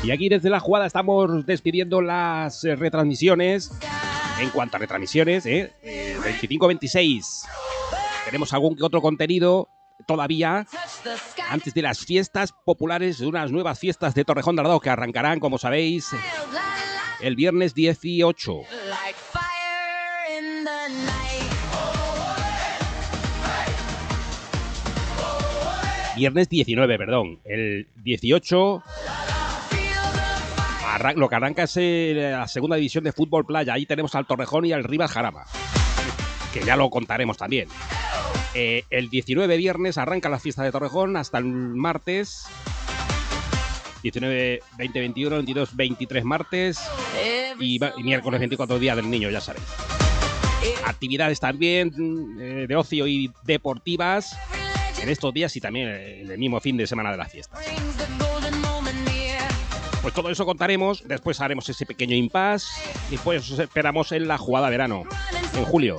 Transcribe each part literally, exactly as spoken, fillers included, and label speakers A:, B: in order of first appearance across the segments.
A: Y aquí desde la jugada estamos despidiendo las eh, retransmisiones. En cuanto a retransmisiones, ¿eh? eh, veinticinco veintiséis. Tenemos algún que otro contenido todavía antes de las fiestas populares, de unas nuevas fiestas de Torrejón de Ardoz que arrancarán, como sabéis, el viernes dieciocho. Viernes diecinueve, perdón. El dieciocho... Lo que arranca es la segunda división de fútbol playa. Ahí tenemos al Torrejón y al Rivas Jarama, que ya lo contaremos también. Eh, el diecinueve viernes arranca la fiesta de Torrejón hasta el martes. diecinueve, veinte, veintiuno, veintidós, veintitrés martes y, y miércoles veinticuatro, día del niño, ya sabéis. Actividades también eh, de ocio y deportivas en estos días y también el mismo fin de semana de las fiestas. Pues todo eso contaremos, después haremos ese pequeño impasse y pues os esperamos en la jugada verano, en julio.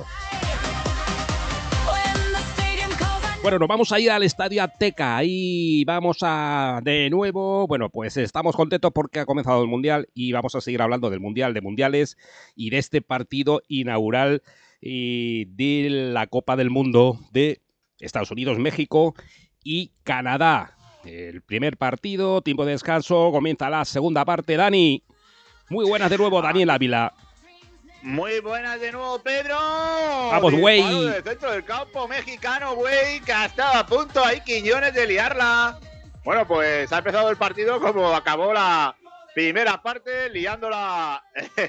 A: Bueno, nos vamos a ir al Estadio Azteca, ahí vamos a, de nuevo, bueno, pues estamos contentos porque ha comenzado el Mundial y vamos a seguir hablando del Mundial, de Mundiales y de este partido inaugural y de la Copa del Mundo de Estados Unidos, México y Canadá. El primer partido, tiempo de descanso, comienza la segunda parte. Dani, muy buenas de nuevo, Daniel Ávila.
B: Muy buenas de nuevo, Pedro.
A: Vamos, güey.
B: Del centro del campo mexicano, güey, que ha estado a punto ahí Quiñones de liarla. Bueno, pues ha empezado el partido como acabó la primera parte, liándola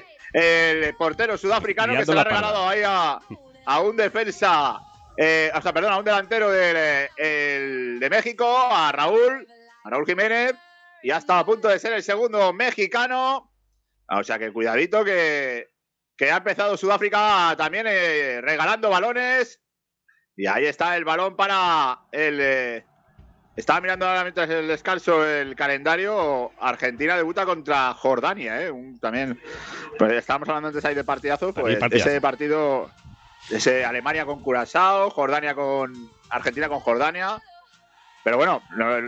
B: el portero sudafricano liando que se la ha regalado ahí a, a un defensa. Eh, o sea, perdón, a un delantero de, el, de México, a Raúl, a Raúl Jiménez, y ha estado a punto de ser el segundo mexicano. O sea que cuidadito que, que ha empezado Sudáfrica también eh, regalando balones. Y ahí está el balón para el... Eh, estaba mirando ahora mientras el descanso el calendario. Argentina debuta contra Jordania, ¿eh? Un, también, pues estábamos hablando antes ahí de partidazos, pues partidazo. Ese partido... Ese Alemania con Curazao, Jordania con Argentina con Jordania. Pero bueno,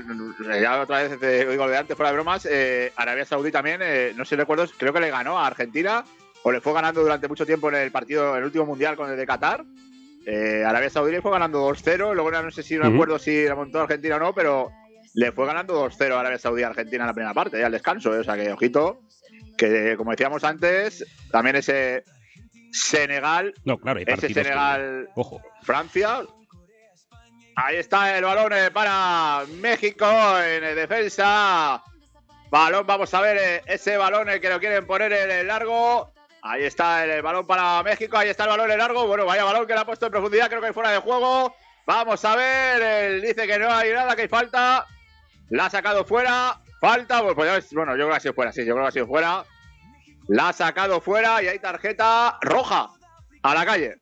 B: ya otra vez te digo de antes, fuera de bromas, eh, Arabia Saudí también, eh, no sé si recuerdo, creo que le ganó a Argentina o le fue ganando durante mucho tiempo en el partido, en el último mundial con el de Qatar. Eh, Arabia Saudí le fue ganando dos cero, luego no sé si no uh-huh. recuerdo si la montó Argentina o no, pero le fue ganando dos cero a Arabia Saudí a Argentina en la primera parte, ya al descanso, eh, o sea que ojito, que como decíamos antes, también ese... Senegal,
A: no, claro,
B: ese Senegal,
A: que... Ojo.
B: Francia. Ahí está el balón para México en defensa. Balón, vamos a ver ese balón el que lo quieren poner en el largo. Ahí está el balón para México, ahí está el balón en el largo. Bueno, vaya balón que le ha puesto en profundidad, creo que hay fuera de juego. Vamos a ver, él dice que no hay nada, que hay falta. La ha sacado fuera, falta, pues, bueno, yo creo que ha sido fuera, sí, yo creo que ha sido fuera. La ha sacado fuera y hay tarjeta roja. A la calle.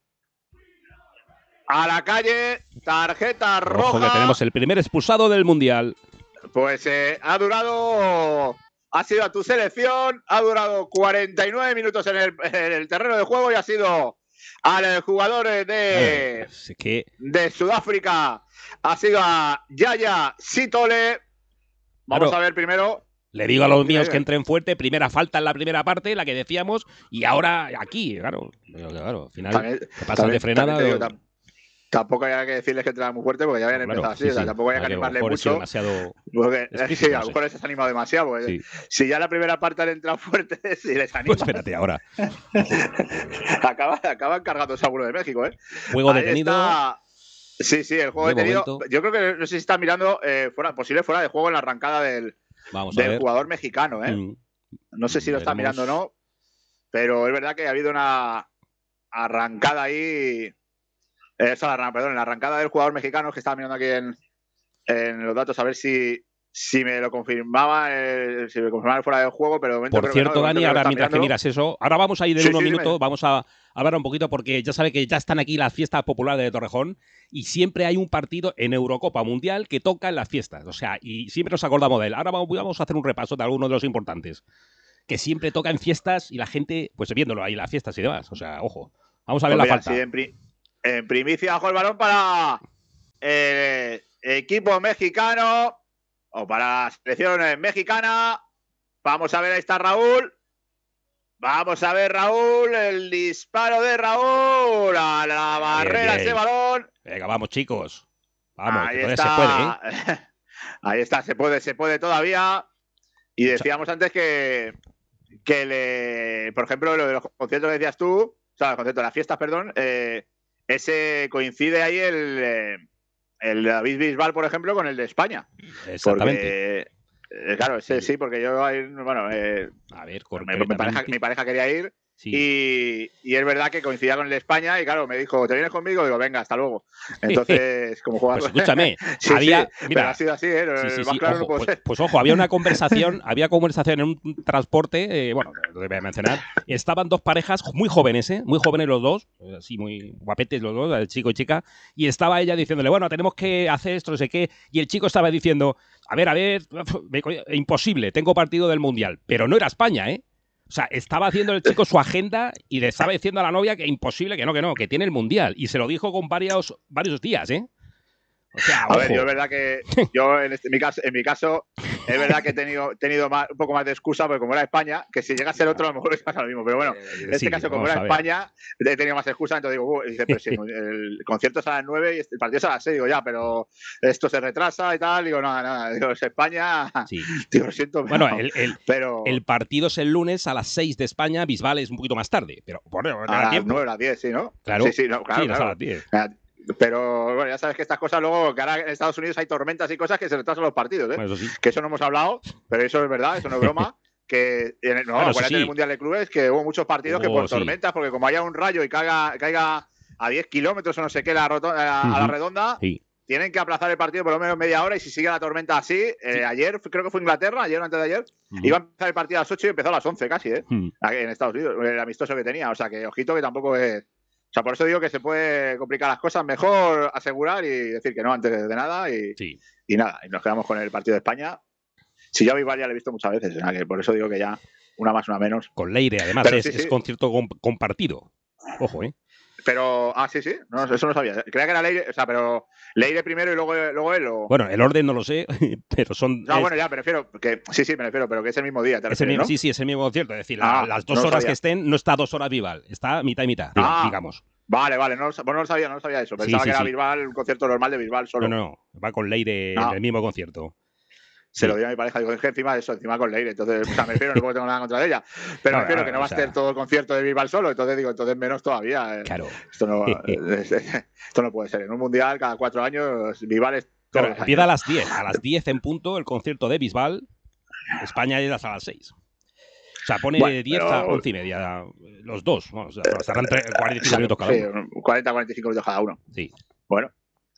B: A la calle, tarjeta roja.
A: Ojo que tenemos el primer expulsado del Mundial.
B: Pues eh, ha durado... Ha sido a tu selección. Ha durado cuarenta y nueve minutos en el, en el terreno de juego y ha sido al jugador de,
A: ver, es que...
B: de Sudáfrica. Ha sido a Yaya Sitole. Vamos claro. a ver primero...
A: Le digo a los míos que entren fuerte, primera falta en la primera parte, la que decíamos, y ahora aquí, claro. Claro, al final
B: también,
A: te pasan de frenada.
B: Digo, tam, tampoco hay que decirles que entran muy fuerte porque ya habían claro, empezado así, sí, o sea, sí. tampoco hay que animarle mucho.
A: Demasiado
B: porque, sí, a lo mejor les has animado demasiado. Porque sí. Si ya la primera parte han entrado fuertes y les animas.
A: Pues espérate ahora.
B: Acaban acaba cargándose alguno de México, ¿eh?
A: Juego Ahí detenido.
B: Está... Sí, sí, el juego de detenido. Momento. Yo creo que no sé si está mirando eh, fuera, posible fuera de juego en la arrancada del. Vamos del ver. jugador mexicano, ¿eh? Mm. No sé si lo está mirando o no, pero es verdad que ha habido una arrancada ahí. Eh, la, perdón, la arrancada del jugador mexicano que estaba mirando aquí en, en los datos a ver si, si me lo confirmaba, eh, si me confirmaba fuera del juego, pero de momento.
A: Por cierto,
B: que no,
A: Dani, ahora mientras
B: mirándolo.
A: que miras eso, ahora vamos a ir en
B: sí,
A: unos
B: sí,
A: minutos,
B: dime.
A: vamos a hablar un poquito porque ya sabe que ya están aquí las fiestas populares de Torrejón y siempre hay un partido en Eurocopa Mundial que toca en las fiestas, o sea, y siempre nos acordamos de él. Ahora vamos, vamos a hacer un repaso de algunos de los importantes, que siempre toca en fiestas y la gente, pues viéndolo ahí, las fiestas y demás, o sea, ojo, vamos a ver
B: pues
A: la
B: mira,
A: falta.
B: Sí, en, pri en primicia bajo el balón para el equipo mexicano o para la selección mexicana. vamos a ver, ahí está Raúl. Vamos a ver, Raúl, el disparo de Raúl a la barrera, bien, bien. Ese balón.
A: Venga, vamos, chicos. Vamos,
B: ahí
A: que todavía
B: está.
A: se puede, ¿eh?
B: Ahí está, se puede, se puede todavía. Y decíamos antes que, que le, por ejemplo, lo de los conciertos que decías tú, o sea, los conciertos de las fiestas, perdón, eh, ese coincide ahí el, el David Bisbal, por ejemplo, con el de España.
A: Exactamente.
B: Porque, eh, claro, ese sí, porque yo, bueno, eh,
A: a ver,
B: mi, mi, pareja, mi pareja quería ir. Sí. Y, y es verdad que coincidía con el de España y claro, me dijo, ¿te vienes conmigo? Digo, venga, hasta luego. Entonces, como jugar...
A: Pues escúchame,
B: sí,
A: había...
B: Sí,
A: mira,
B: pero ha sido así, ¿eh?
A: Sí, sí,
B: más
A: sí,
B: claro
A: ojo,
B: no puedo
A: pues,
B: ser.
A: pues ojo, había una conversación, había conversación en un transporte, eh, bueno, lo voy a mencionar, estaban dos parejas muy jóvenes, ¿eh? Muy jóvenes los dos, así muy guapetes los dos, el chico y chica, y estaba ella diciéndole, bueno, tenemos que hacer esto, no sé qué, y el chico estaba diciendo, a ver, a ver, imposible, tengo partido del Mundial, pero no era España, ¿eh? O sea, estaba haciendo el chico su agenda y le estaba diciendo a la novia que imposible, que no, que no, que tiene el Mundial. Y se lo dijo con varios, varios días, ¿eh? O sea,
B: a ver, yo es verdad que yo en, este, en, mi caso, en mi caso es verdad que he tenido, tenido más, un poco más de excusa, porque como era España, que si llega a ser otro a lo mejor es lo mismo, pero bueno, en este sí, caso como era España he tenido más excusa, entonces digo, uh, y dice, pero si el concierto es a las nueve y el partido es a las seis, digo, ya, pero esto se retrasa y tal, digo, nada, nada, digo, es España, sí. Digo, lo siento, pero,
A: bueno, el, el, pero... el partido es el lunes a las seis de España, Bisbal es un poquito más tarde, pero por
B: a las nueve, a las diez, sí, ¿no?
A: Claro,
B: sí, sí, no, claro,
A: sí,
B: claro.
A: a las diez.
B: Pero bueno, ya sabes que estas cosas luego, que ahora en Estados Unidos hay tormentas y cosas que se retrasan los partidos, ¿eh?
A: Bueno, eso sí.
B: Que eso no hemos hablado, pero eso es verdad, eso no es broma. Que en el, no, bueno, acuérdate sí. del Mundial de Clubes que hubo muchos partidos oh, que por tormentas, sí. porque como haya un rayo y caiga, caiga a diez kilómetros o no sé qué la rotonda, a, uh-huh. a la redonda, sí. tienen que aplazar el partido por lo menos media hora y si sigue la tormenta así, eh, sí. ayer, creo que fue Inglaterra, ayer o antes de ayer, uh-huh. iba a empezar el partido a las ocho y empezó a las once casi, ¿eh? Uh-huh. En Estados Unidos, el amistoso que tenía, o sea que ojito que tampoco es... O sea, por eso digo que se puede complicar las cosas. Mejor asegurar y decir que no antes de nada y, sí. y nada. Y nos quedamos con el partido de España. Si yo a Bisbal ya lo he visto muchas veces, o sea, que por eso digo que ya una más, una menos.
A: Con Leire, además, Pero es, sí, sí. es concierto compartido. Ojo, ¿eh?
B: Pero, ah, sí, sí, no, eso no sabía. Creía que era Leire, o sea, pero Leire primero y luego, luego él. O...
A: Bueno, el orden no lo sé, pero son.
B: No, es... bueno, ya, me refiero, que sí, sí, me refiero, pero que es el mismo día. ¿te refieres,
A: mismo,
B: ¿no?
A: Sí, sí, es el mismo concierto. Es decir, la,
B: ah,
A: las dos
B: no
A: horas que estén, no está dos horas Bisbal, está mitad y mitad,
B: ah,
A: digamos.
B: Vale, vale, no, no lo sabía, no lo sabía eso. Pensaba sí, sí, que era sí. Bisbal, un concierto normal de Bisbal solo.
A: No, no, no, va con Leire ah. en el mismo concierto.
B: Se sí. lo dio a mi pareja, digo, es que encima de eso, encima con Leire, entonces, o sea, me refiero, no tengo nada contra ella, pero no, me refiero no, que no va a ser sea... todo el concierto de Bisbal solo, entonces digo, entonces menos todavía.
A: Claro.
B: Esto no, esto no puede ser. En un mundial, cada cuatro años, Bisbal es todo.
A: Claro, empieza a las diez, a las diez en punto el concierto de Bisbal, España es hasta las seis. O sea, pone bueno, diez pero... a once y media, los dos, bueno, o sea, estarán cuarenta y cinco minutos cada uno.
B: Sí, cuarenta a cuarenta y cinco minutos cada uno.
A: Sí.
B: Bueno.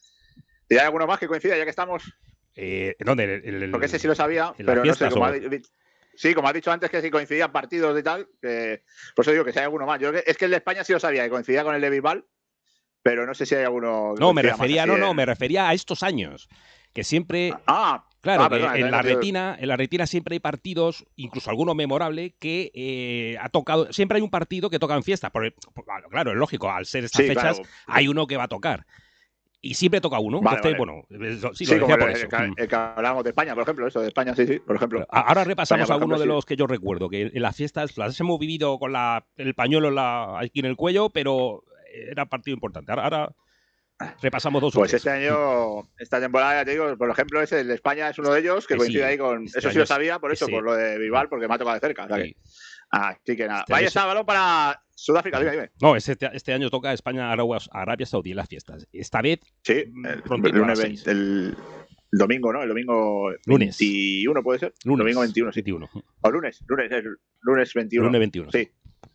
B: ¿Y hay alguno más que coincida, ya que estamos?
A: Eh, ¿Dónde? El, el,
B: Porque ese sí lo sabía, pero no sé, como ha, sí, como has dicho antes que si coincidían partidos y tal, que, por eso digo que si hay alguno más. Yo, es que el de España sí lo sabía, que coincidía con el de Bisbal, pero no sé si hay alguno...
A: No, me refería, no, no, me refería a estos años, que siempre...
B: Ah,
A: Claro,
B: ah,
A: que
B: perdona,
A: en la retina, en la retina siempre hay partidos, incluso alguno memorable, que eh, ha tocado. Siempre hay un partido que toca en fiesta. Porque, claro, es lógico, al ser estas
B: sí,
A: fechas,
B: claro.
A: hay uno que va a tocar. Y siempre toca uno.
B: Vale,
A: Entonces,
B: vale.
A: bueno, sí,
B: sí,
A: lo decía
B: como
A: por
B: el,
A: eso.
B: El, el, el que hablábamos de España, por ejemplo, eso de España, sí, sí, por ejemplo.
A: Ahora repasamos
B: España,
A: algunos de
B: ejemplo,
A: los
B: sí.
A: que yo recuerdo, que en las fiestas las hemos vivido con la, el pañuelo en la, aquí en el cuello, pero era partido importante. Ahora, ahora repasamos dos o
B: Pues
A: tres.
B: este año, esta temporada, ya te digo, por ejemplo, ese el de España es uno de ellos, que
A: sí,
B: coincide ahí con...
A: este
B: Eso sí lo sabía, por eso,
A: ese,
B: por lo de Bisbal, porque me ha tocado de cerca. O sea
A: sí.
B: que, así que nada.
A: Este
B: Ahí está el balón para Sudáfrica, dime, dime.
A: No, este, este año toca España, Arabia Saudí en las fiestas. Esta vez,
B: sí, el, el, lunes veinte, el, el domingo, ¿no? El domingo
A: lunes.
B: veintiuno, ¿puede ser?
A: Lunes.
B: Domingo veintiuno, sí.
A: veintiuno.
B: O lunes, lunes, el lunes veintiuno.
A: Lunes veintiuno.
B: Sí.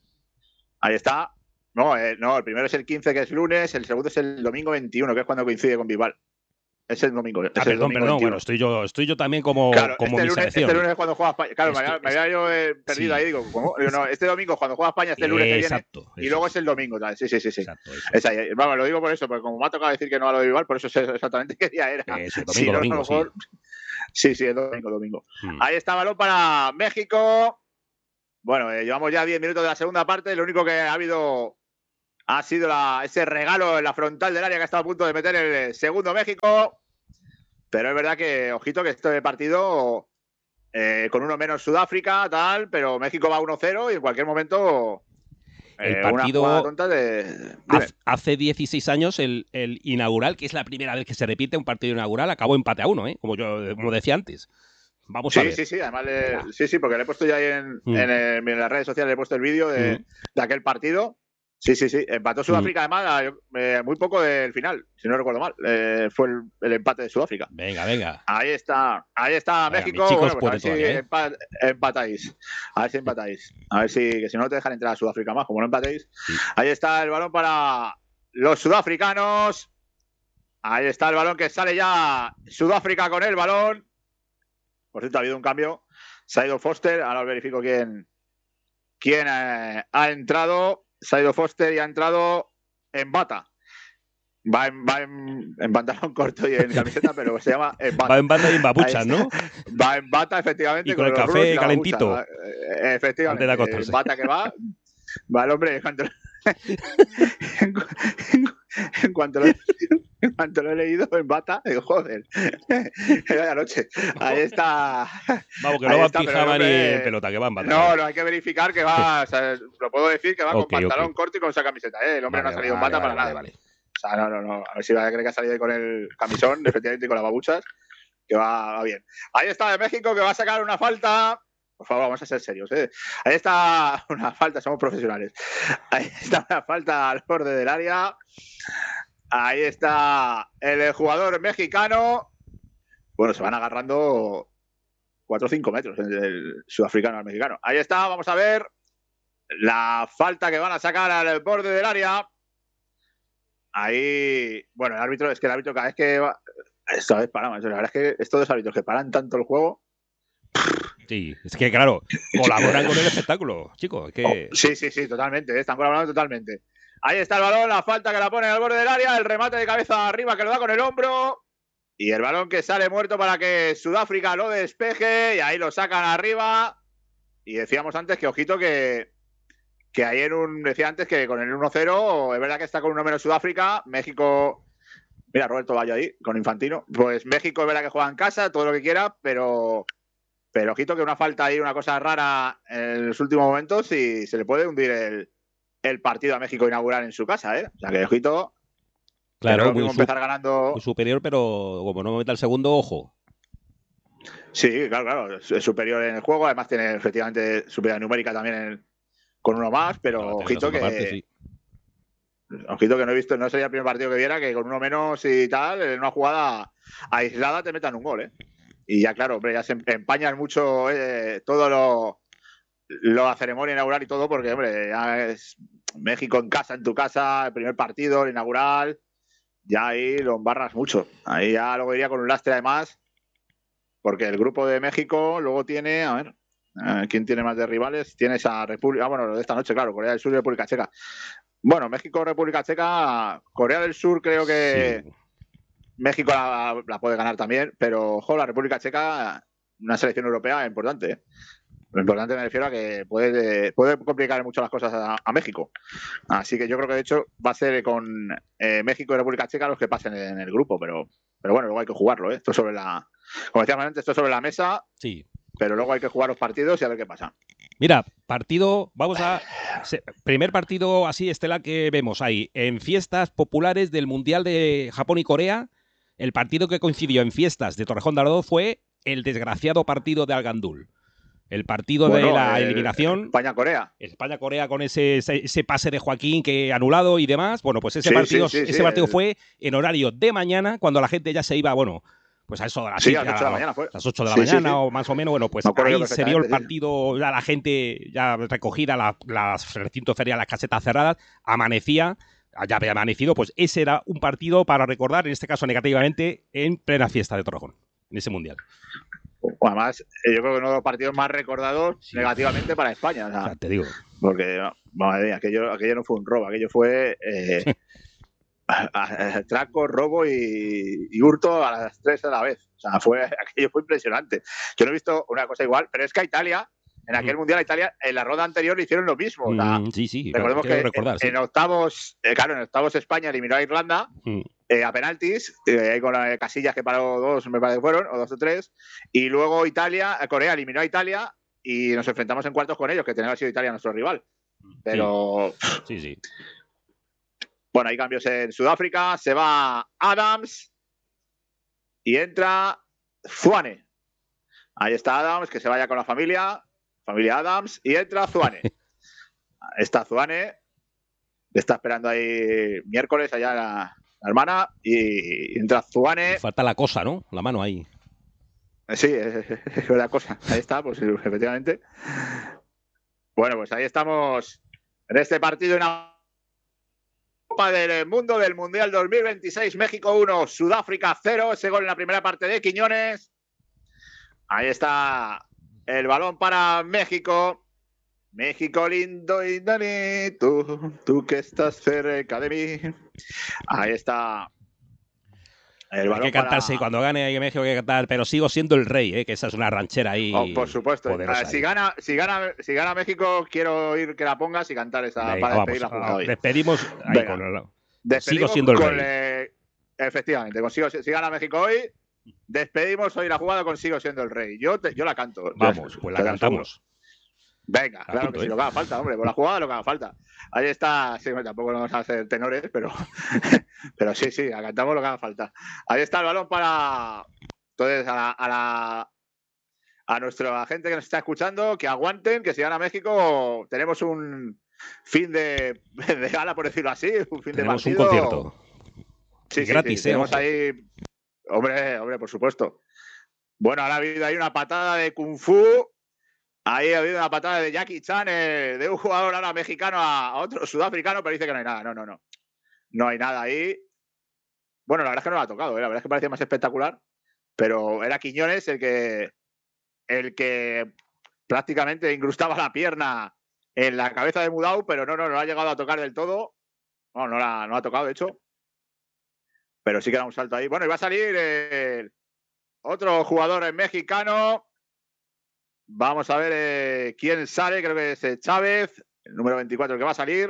B: Ahí está. No, eh, no, el primero es el quince, que es lunes, el segundo es el domingo veintiuno, que es cuando coincide con Bisbal. Es el domingo. Es
A: ah,
B: el
A: perdón,
B: domingo
A: perdón,
B: veintiuno.
A: bueno, estoy yo, estoy yo también como,
B: claro,
A: como
B: este
A: mi
B: lunes,
A: selección.
B: Este lunes es cuando juega España. Claro, este, me, había, me había yo eh, perdido sí. ahí, digo, ¿cómo? Digo, no, este domingo es cuando juega España, este lunes que viene.
A: Exacto.
B: Y luego es el domingo, ¿sabes? Sí, sí, sí. sí.
A: Exacto,
B: es ahí. Vamos, lo digo por eso, porque como me ha tocado decir que no a lo de Bisbal, por eso sé exactamente qué día era.
A: Eso, domingo,
B: si no,
A: domingo,
B: a lo mejor... sí. Sí, sí, es domingo, domingo.
A: Hmm.
B: Ahí está balón para México. Bueno, eh, llevamos ya diez minutos de la segunda parte. Lo único que ha habido ha sido la, ese regalo en la frontal del área que ha estado a punto de meter el segundo México. Pero es verdad que, ojito, que este partido eh, con uno menos Sudáfrica, tal, pero México va uno cero y en cualquier momento
A: el
B: eh,
A: partido
B: una jugada tonta de...
A: hace dieciséis años, el, el inaugural, que es la primera vez que se repite un partido inaugural, acabó empate a uno, ¿eh? Como yo como decía antes. Vamos
B: sí,
A: a ver.
B: Sí, sí, además le, sí, sí, porque le he puesto ya ahí en, mm. en, el, en las redes sociales, le he puesto el vídeo de, mm. de aquel partido. Sí, sí, sí. Empató Sudáfrica, mm. además, eh, muy poco del final, si no recuerdo mal. Eh, fue el, el empate de Sudáfrica.
A: Venga, venga.
B: Ahí está, ahí está
A: venga,
B: México.
A: Chicos,
B: bueno, pues a ver si
A: todavía, ¿eh?
B: empat, empatáis. A ver si empatáis. A ver si, que si no, no te dejan entrar a Sudáfrica más, como no empatéis. Sí. Ahí está el balón para los sudafricanos. Ahí está el balón que sale ya Sudáfrica con el balón. Por cierto, ha habido un cambio. Se ha ido Foster. Ahora os verifico quién, quién eh, ha entrado. Se ha ido Foster y ha entrado en bata. Va en, va en, en pantalón corto y en camiseta, pero se llama en bata.
A: Va en bata y en babuchas, ¿no?
B: Va en bata, efectivamente.
A: Y con, con el café y calentito.
B: Babucha, efectivamente.
A: Antes de acostarse.
B: En bata que va. Va el hombre cuando... en, en, cuanto lo, en cuanto lo he leído en bata, digo, joder, era la noche. Ahí está.
A: Vamos, que no va en pijama ni en pelota, que va en bata.
B: No, no, hay que verificar que va, o sea, lo puedo decir, que va okay, con pantalón okay. corto y con esa camiseta. ¿eh? El hombre vale, no ha salido vale, en bata vale, para vale, nada. Vale. O sea, no, no, no. A ver si va a creer que ha salido con el camisón, efectivamente, y con las babuchas, que va, va bien. Ahí está de México, que va a sacar una falta. Por favor, vamos a ser serios, ¿eh? Ahí está una falta, somos profesionales. Ahí está una falta al borde del área. Ahí está el jugador mexicano. Bueno, se van agarrando cuatro o cinco metros el sudafricano al mexicano. Ahí está, vamos a ver la falta que van a sacar al borde del área. Ahí, bueno, el árbitro, es que el árbitro cada vez que va... Esta vez paramos, la verdad es que estos dos árbitros que paran tanto el juego...
A: Sí, es que claro, colaboran con el espectáculo, chicos. Es que...
B: oh, sí, sí, sí, totalmente, están colaborando totalmente. Ahí está el balón, la falta que la pone al borde del área, el remate de cabeza arriba que lo da con el hombro y el balón que sale muerto para que Sudáfrica lo despeje y ahí lo sacan arriba. Y decíamos antes que, ojito, que, que ayer un, decía antes que con el uno cero, es verdad que está con uno menos Sudáfrica, México... Mira, Roberto Bayo ahí, con Infantino. Pues México es verdad que juega en casa, todo lo que quiera, pero... Pero ojito que una falta ahí, una cosa rara en los últimos momentos y se le puede hundir el, el partido a México inaugural en su casa, ¿eh? O sea que ojito.
A: Claro, muy,
B: empezar ganando...
A: muy superior, pero como no me meta el segundo, ojo.
B: Sí, claro, claro. Es superior en el juego, además tiene efectivamente superioridad numérica también en, con uno más, pero no, ojito que... Parte, sí. Ojito que no he visto, no sería el primer partido que viera que con uno menos y tal, en una jugada aislada te metan un gol, ¿eh? Y ya, claro, hombre, ya se empañan mucho eh, todo lo, lo, la ceremonia inaugural y todo, porque, hombre, ya es México en casa, en tu casa, el primer partido, el inaugural, ya ahí lo embarras mucho. Ahí ya luego iría con un lastre además, porque el grupo de México luego tiene, a ver, eh, ¿quién tiene más de rivales? Tiene esa República, ah, bueno, lo de esta noche, claro, Corea del Sur y República Checa. Bueno, México, República Checa, Corea del Sur creo que... Sí. México la, la puede ganar también, pero ojo, la República Checa, una selección europea importante. ¿eh? Lo importante me refiero a que puede, puede complicar mucho las cosas a, a México. Así que yo creo que de hecho va a ser con eh, México y República Checa los que pasen en el grupo, pero, pero bueno, luego hay que jugarlo. ¿eh? Esto sobre la, como decíamos antes, esto sobre la mesa,
A: sí.
B: Pero luego hay que jugar los partidos y a ver qué pasa.
A: Mira, partido, vamos a... Primer partido así estelar que vemos ahí, en fiestas populares del Mundial de Japón y Corea. El partido que coincidió en fiestas de Torrejón de Ardoz fue el desgraciado partido de Al-Gandul. El partido bueno, de la eh, eliminación.
B: España-Corea.
A: España-Corea con ese, ese, ese pase de Joaquín que anulado y demás. Bueno, pues ese sí, partido, sí, sí, ese partido el... fue en horario de mañana, cuando la gente ya se iba, bueno, pues a eso de las,
B: sí, a las ocho de la mañana fue.
A: las ocho de la mañana o más o menos. Bueno, pues ahí se vio el partido, ya la gente ya recogida, la, las recintos feriales, las casetas cerradas, amanecía. Ya había amanecido, pues ese era un partido para recordar, en este caso negativamente, en plena fiesta de Torrejón, en ese Mundial.
B: Además, yo creo que uno de los partidos más recordados sí. negativamente para España. O sea,
A: o sea, te digo.
B: Porque, madre mía, aquello, aquello no fue un robo, aquello fue eh, atraco, robo y, y hurto a las tres a la vez. O sea, fue, aquello fue impresionante. Yo no he visto una cosa igual, pero es que a Italia En aquel mm. Mundial a Italia, en la ronda anterior le hicieron lo mismo. O sea,
A: mm, sí, sí.
B: Recordemos
A: claro,
B: que
A: recordar,
B: en,
A: sí.
B: en octavos, eh, claro, en octavos España eliminó a Irlanda mm. eh, a penaltis, eh, ahí con la Casillas que paró dos, me parece que fueron, o dos o tres. Y luego Italia, Corea eliminó a Italia y nos enfrentamos en cuartos con ellos, que tenía que haber sido Italia nuestro rival. Pero.
A: Sí, sí. sí.
B: Bueno, hay cambios en Sudáfrica. Se va Adams y entra Zwane. Ahí está Adams, que se vaya con la familia. Familia Adams. Y entra Zwane. Está Zwane. Está esperando ahí miércoles allá la, la hermana. Y entra Zwane.
A: Falta la cosa, ¿no? La mano ahí.
B: Sí, es, es la cosa. Ahí está, pues efectivamente. Bueno, pues ahí estamos en este partido en la Copa del Mundo del Mundial dos mil veintiséis. México uno, Sudáfrica cero. Ese gol en la primera parte de Quiñones. Ahí está el balón para México. México lindo y bonito, tú que estás cerca de mí. Ahí está.
A: El hay que cantarse para... cuando gane hay México hay que cantar, pero sigo siendo el rey, ¿eh? Que esa es una ranchera ahí.
B: Oh, por supuesto.
A: Poderosa
B: si, gana, si, gana, si gana México, quiero oír que la pongas y cantar esa
A: Venga,
B: para despedir
A: vamos,
B: la jugada hoy.
A: Despedimos ahí
B: Venga.
A: con el...
B: Despedimos
A: sigo siendo el
B: con
A: rey.
B: Le... Efectivamente, consigo, si gana México hoy, despedimos hoy la jugada con sigo siendo el rey. Yo, te, yo la canto.
A: Vamos, pues la cantamos.
B: Venga, la claro punto, que sí, ¿eh? Lo que haga falta, hombre, por la jugada lo que haga falta. Ahí está, sí, tampoco vamos a hacer tenores, pero, pero sí, sí, la cantamos lo que haga falta. Ahí está el balón para, entonces, a la, a la a nuestra gente que nos está escuchando, que aguanten, que si gana México tenemos un fin de, de gala, por decirlo así, un fin
A: tenemos
B: de partido.
A: un concierto.
B: Sí, sí,
A: gratis,
B: sí,
A: ¿eh?
B: Tenemos ahí, hombre, hombre, por supuesto. Bueno, ahora ha habido ahí una patada de Kung Fu. Ahí ha habido una patada de Jackie Chan, eh, de un jugador ahora mexicano a, a otro sudafricano, pero dice que no hay nada. No, no, no. No hay nada ahí. Bueno, la verdad es que no lo ha tocado, ¿eh? La verdad es que parecía más espectacular, pero era Quiñones el que, el que prácticamente incrustaba la pierna en la cabeza de Mudau, pero no, no, no ha llegado a tocar del todo. No, no la, no la ha tocado, de hecho. Pero sí que era un salto ahí. Bueno, y va a salir eh, otro jugador mexicano. Vamos a ver eh, quién sale, creo que es eh, Chávez, el número veinticuatro el que va a salir.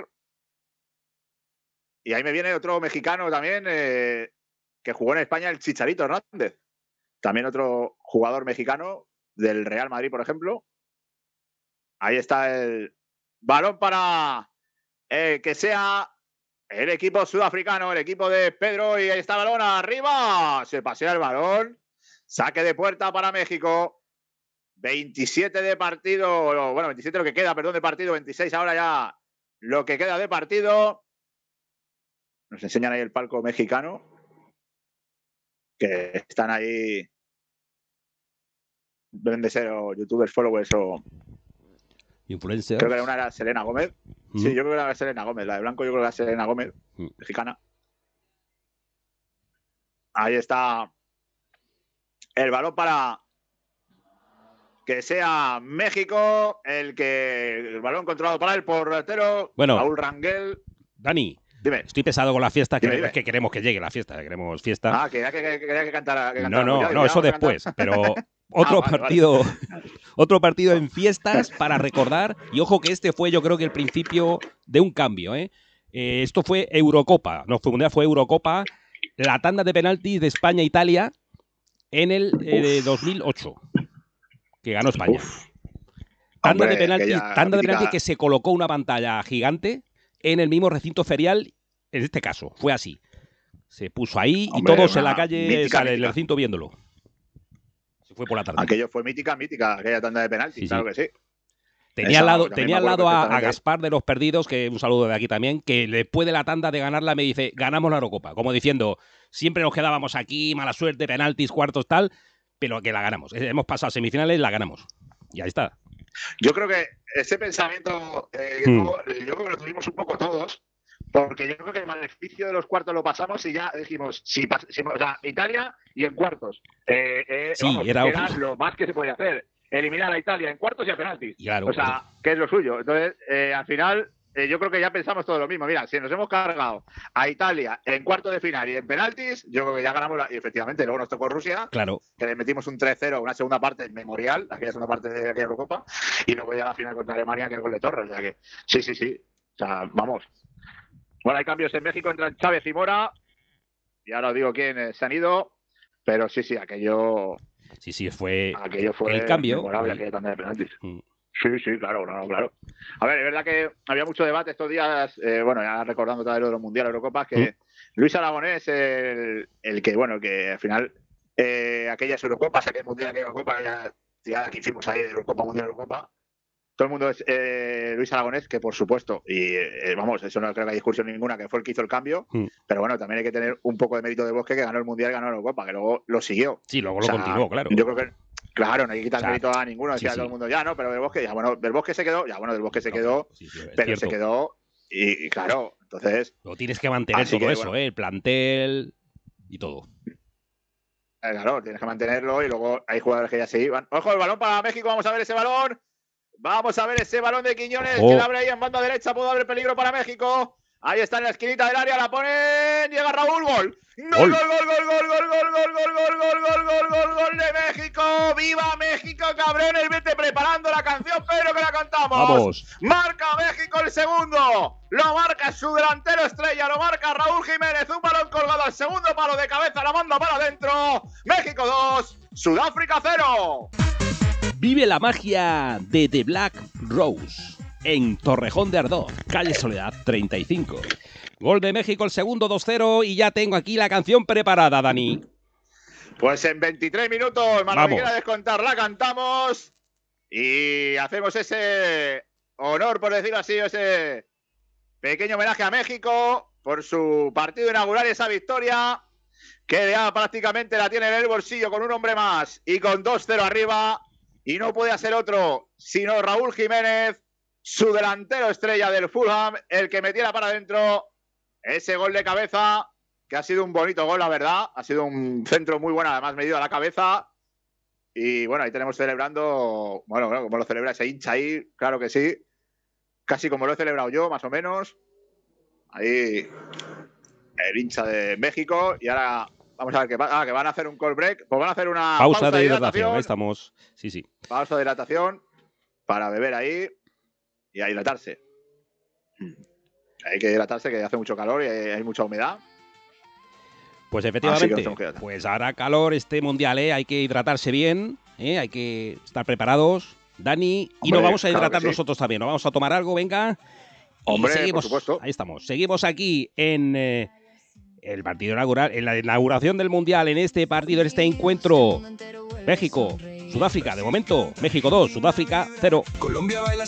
B: Y ahí me viene otro mexicano también, eh, que jugó en España, el Chicharito Hernández. También otro jugador mexicano del Real Madrid, por ejemplo. Ahí está el balón para eh, que sea el equipo sudafricano, el equipo de Pedro. Y ahí está el balón arriba. Se pasea el balón. Saque de puerta para México. veintisiete de partido, bueno, veintisiete lo que queda, perdón, de partido, veintiséis ahora ya lo que queda de partido. Nos enseñan ahí el palco mexicano, que están ahí, deben de ser o youtubers, followers o
A: influencers.
B: Creo que una era Selena Gómez. Mm. Sí, yo creo que era Selena Gómez, la de blanco yo creo que era Selena Gómez, mm. mexicana. Ahí está el balón para que sea México, el que el balón controlado para el portero,
A: bueno,
B: Raúl Rangel.
A: Dani,
B: dime.
A: Estoy pesado con la fiesta, que,
B: dime, dime.
A: Es que queremos que llegue la fiesta, queremos fiesta.
B: Ah, que quería que, que, que, que cantara. Que
A: no, no, no, eso después, pero otro
B: ah, vale,
A: partido,
B: vale.
A: otro partido en fiestas para recordar, y ojo que este fue yo creo que el principio de un cambio, ¿eh? Eh, esto fue Eurocopa, no fue Mundial, fue Eurocopa, la tanda de penaltis de España-Italia en el eh, dos mil ocho. Que ganó España. Uf. Tanda Hombre, de penaltis, tanda de penaltis que se colocó una pantalla gigante en el mismo recinto ferial, en este caso, fue así. Se puso ahí Hombre, y todos en la calle, mítica, sale, mítica. el recinto viéndolo. Se fue por la tarde.
B: Aquello fue mítica, mítica, aquella tanda de penaltis, sí, claro sí. que sí.
A: Tenía al lado, tenía al lado a, a Gaspar de los Perdidos, que un saludo de aquí también, que después de la tanda de ganarla me dice, ganamos la Eurocopa. Como diciendo, siempre nos quedábamos aquí, mala suerte, penaltis, cuartos, tal, pero que la ganamos. Hemos pasado a semifinales, la ganamos. Y ahí está.
B: Yo creo que ese pensamiento, eh, hmm. yo creo que lo tuvimos un poco todos, porque yo creo que el beneficio de los cuartos lo pasamos y ya dijimos, si, si o sea, Italia y en cuartos. Eh, eh,
A: sí,
B: vamos,
A: era,
B: era lo más que se podía hacer. Eliminar a Italia en cuartos y a penaltis.
A: Claro,
B: o sea, que es lo suyo. Entonces, eh, al final, eh, yo creo que ya pensamos todo lo mismo. Mira, si nos hemos cargado a Italia en cuarto de final y en penaltis, yo creo que ya ganamos. La... Y efectivamente, luego nos tocó Rusia,
A: claro,
B: que le metimos un tres cero, una segunda parte memorial, aquella segunda parte de aquella Eurocopa, y luego ya la final contra Alemania, que es el gol de Torres. O sea que, sí, sí, sí. O sea, vamos. Bueno, hay cambios en México, entran Chávez y Mora, y ahora os digo quién se han ido, pero sí, sí, aquello.
A: Sí, sí, fue,
B: aquello fue
A: el cambio.
B: memorable,
A: El...
B: aquella tanda de penaltis. Mm. Sí, sí, claro, claro, claro. A ver, es verdad que había mucho debate estos días, eh, bueno, ya recordando todo lo de los Mundiales, Eurocopas, que ¿Mm? Luis Aragonés, el, el que, bueno, que al final eh, aquellas Eurocopas, aquel Mundial, aquella Eurocopa, ya, ya que hicimos ahí de Eurocopa, Mundial, Eurocopa, todo el mundo es eh, Luis Aragonés, que por supuesto, y eh, vamos, eso no creo que haya discusión ninguna, que fue el que hizo el cambio, mm. pero bueno, también hay que tener un poco de mérito de Bosque, que ganó el Mundial y ganó la Eurocopa, que luego lo siguió.
A: Sí, luego
B: o
A: lo
B: sea,
A: continuó, claro.
B: Yo creo que claro, no hay que quitar
A: o sea,
B: mérito a ninguno, decía sí, todo sí. el mundo, ya, ¿no? Pero del Bosque, ya, bueno, del Bosque se quedó, ya, bueno, del Bosque se no, quedó, sí, sí, pero cierto. se quedó, y, y claro, entonces...
A: Lo tienes que mantener todo que, eso, bueno, ¿eh? El plantel y todo.
B: Eh, claro, tienes que mantenerlo y luego hay jugadores que ya se iban. ¡Ojo, el balón para México! Vamos a ver ese balón. Vamos a ver ese balón de Quiñones, oh. que la abre ahí en banda derecha, puede haber peligro para México. Ahí está en la esquinita del área, la ponen, llega Raúl, gol. Gol, gol, gol, gol, gol, gol, gol, gol, gol, gol, gol, gol, gol, gol, gol de México. ¡Viva México, cabrones! Vete preparando la canción, pero que la cantamos.
A: Vamos.
B: Marca México el segundo. Lo marca su delantero estrella, lo marca Raúl Jiménez. Un balón colgado al segundo palo de cabeza, la manda para adentro. México dos, Sudáfrica cero.
A: Vive la magia de The Black Rose en Torrejón de Ardoz, calle Soledad treinta y cinco. Gol de México, el segundo, dos cero, y ya tengo aquí la canción preparada, Dani.
B: Pues en veintitrés minutos, mano, que quiera descontar, la cantamos y hacemos ese honor, por decirlo así, ese pequeño homenaje a México por su partido inaugural, esa victoria que ya prácticamente la tiene en el bolsillo con un hombre más y con dos cero arriba. Y no puede ser otro sino Raúl Jiménez, su delantero estrella del Fulham, el que metiera para adentro ese gol de cabeza, que ha sido un bonito gol, la verdad. Ha sido un centro muy bueno, además medido a la cabeza. Y bueno, ahí tenemos celebrando, bueno, bueno, como lo celebra ese hincha ahí, claro que sí. Casi como lo he celebrado yo, más o menos. Ahí el hincha de México. Y ahora... Vamos a ver que, va, ah, que van a hacer un call break. Pues van a hacer una
A: pausa,
B: pausa
A: de,
B: de
A: hidratación.
B: hidratación.
A: Ahí estamos. Sí, sí.
B: Pausa de hidratación para beber ahí y a hidratarse. Hay que hidratarse, que hace mucho calor y hay, hay mucha humedad.
A: Pues efectivamente, pues hará calor este mundial, ¿eh? Hay que hidratarse bien, ¿eh? Hay que estar preparados, Dani. Y Hombre, nos vamos a hidratar claro sí. nosotros también. Nos vamos a tomar algo, venga.
B: Hombre,
A: y seguimos,
B: por supuesto.
A: Ahí estamos. Seguimos aquí en... Eh, el partido inaugural, en la inauguración del Mundial, en este partido, en este encuentro. México, Sudáfrica, de momento, México dos, Sudáfrica cero. Colombia baila